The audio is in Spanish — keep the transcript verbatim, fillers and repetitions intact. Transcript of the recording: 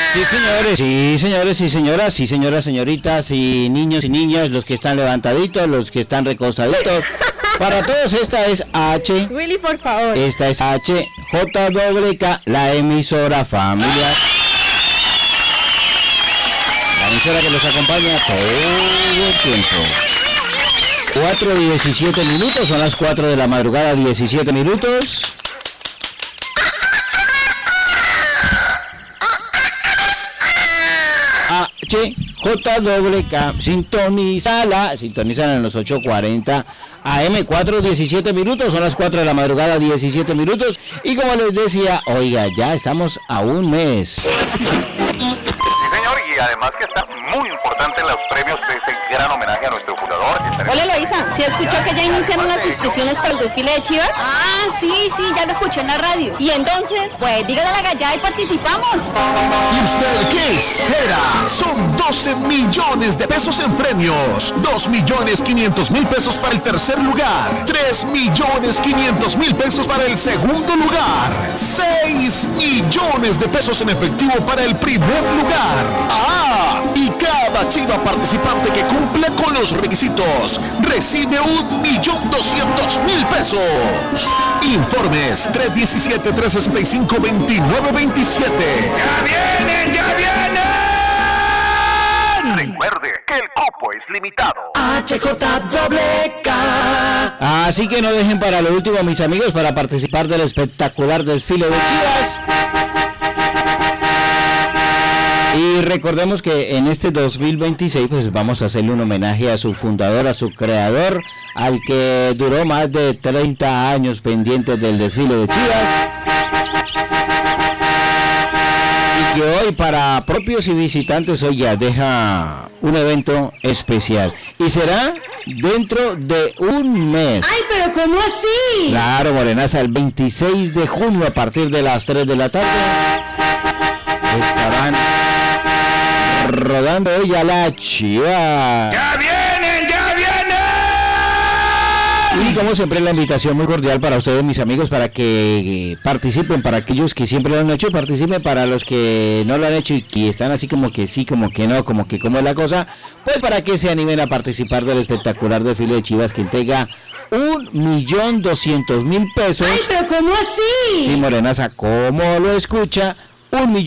Sí, señores, sí, señores y señoras, sí, señoras, señoritas y niños y niñas, los que están levantaditos, los que están recostaditos. Para todos esta es H. Willy, por favor. Esta es H, J W K, la emisora familiar. La emisora que los acompaña todo el tiempo. cuatro y diecisiete minutos, son las cuatro de la madrugada, diecisiete minutos. H, J W K, sintonizala, sintonizan en los ocho cuarenta A M, cuatro diecisiete minutos, son las cuatro de la madrugada, diecisiete minutos. Y como les decía, oiga, ya estamos a un mes. Sí, señor, y además que está muy importante los premios de ese gran homenaje a nuestro fundador. Hola, Eloisa, ¿sí escuchó que ya iniciaron las inscripciones para el desfile de Chivas? Ah, sí, sí, ya lo escuché en la radio. Y entonces, Pues dígale a la gallada y participamos. ¿Y usted qué espera? Son doce millones de pesos en premios, dos millones quinientos mil pesos para el tercer lugar, tres millones quinientos mil pesos para el segundo lugar, seis millones de pesos en efectivo para el primer lugar. ¡Ah! Y cada chiva participante que cumple con los requisitos recibe un millón doscientos mil pesos. Informes tres diecisiete, tres sesenta y cinco, veintinueve veintisiete. ¡Ya vienen, ya vienen! Recuerde que el cupo es limitado. H J W K. Así que no dejen para lo último, mis amigos, para participar del espectacular desfile de Chivas. Y recordemos que en este dos mil veintiséis pues vamos a hacerle un homenaje a su fundador, a su creador, al que duró más de treinta años pendientes del desfile de Chivas. Y que hoy para propios y visitantes hoy ya deja un evento especial. Y será dentro de un mes. Ay, pero ¿cómo así? Claro, Morenaza, el veintiséis de junio a partir de las tres de la tarde estarán rodando hoy a la Chiva. ¡Ya vienen, ya vienen! Y como siempre la invitación muy cordial para ustedes, mis amigos, para que eh, participen, para aquellos que siempre lo han hecho, participen, para los que no lo han hecho y que están así como que sí, como que no, como que como es la cosa, pues para que se animen a participar del espectacular desfile de Chivas que entrega un millón doscientos mil pesos. Ay, pero ¿cómo así? Sí, Morenaza, como lo escucha, un millón